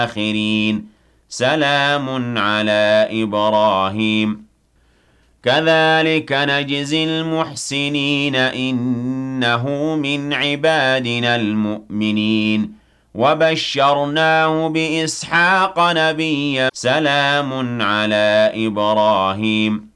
الآخرين سلام على إبراهيم كذلك نجزي المحسنين إنه من عبادنا المؤمنين وبشرناه بإسحاق نبيا سلام على إبراهيم